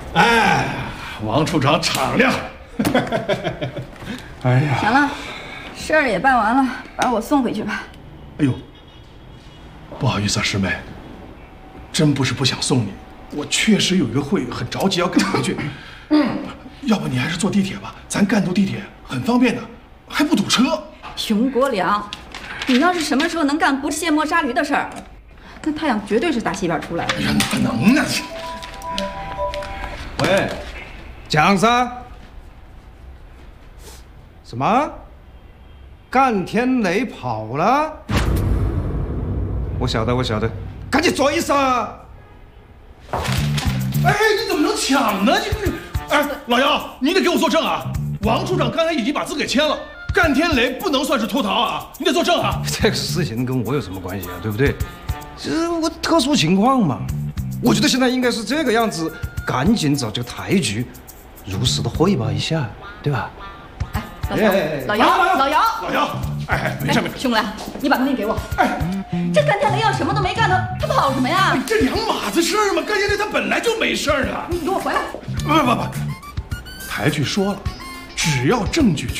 哎，王处长敞亮。哎呀， 行了，事儿也办完了，把我送回去吧。 哎呦，不好意思啊，师妹，真不是不想送你，我确实有一个会，很着急要赶回去。要不你还是坐地铁吧，咱赣渡地铁很方便的，还不堵车。 熊国良，你要是什么时候能干不卸磨杀驴的事儿，那太阳绝对是大西边出来的。 哎呀，哪能呢？ 喂，蒋三，什么？干天雷跑了？我晓得，赶紧追噻！ 哎，你怎么能抢呢？你，哎，老姚，你得给我作证啊！王处长刚才已经把字给签了，干天雷不能算是脱逃啊，你得作证啊！ 这个事情跟我有什么关系啊？对不对？这是我特殊情况嘛。我觉得现在应该是这个样子，赶紧找这个台局如实的汇报一下，对吧？ 哎，老姚， 老姚，哎，没事没事。 兄弟，你把东西给我。哎，这干天雷要什么都没干，他跑什么呀？ 这两码子事儿嘛，干天雷他本来就没事儿啊。 你给我回来！ 不，台剧说了，只要证据